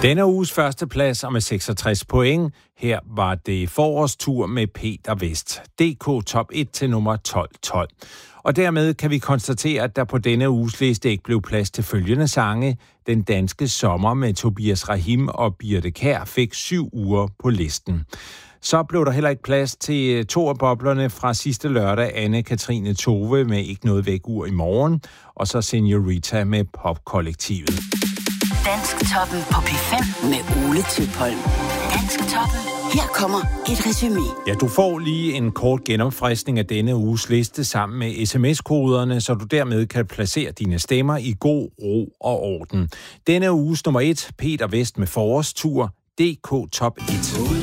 Denne uges første plads og med 66 point. Her var det forårstur med Peter Vest. DK top 1 til nummer 1212. Og dermed kan vi konstatere, at der på denne uges liste ikke blev plads til følgende sange. Den danske sommer med Tobias Rahim og Birthe Kjær fik 7 uger på listen. Så blev der heller ikke plads til to af boblerne fra sidste lørdag, Anne-Katrine Tove med Ikke noget væk-ur i morgen, og så Senorita med Popkollektivet. Dansktoppen på P5 med Ole Tøpholm. Dansktoppen. Her kommer et resumé. Ja, du får lige en kort genopfriskning af denne uges liste sammen med sms-koderne, så du dermed kan placere dine stemmer i god ro og orden. Denne uges nummer 1, Peter Vest med forårstur, DK top 1.